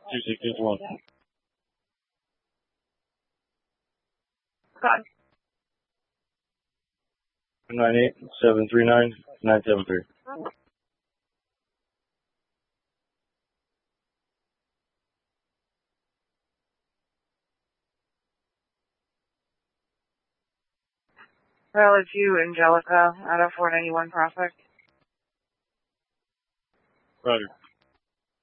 2661. Got it. 98739 Valid 2, Angelica, out of 491 Prospect. Roger.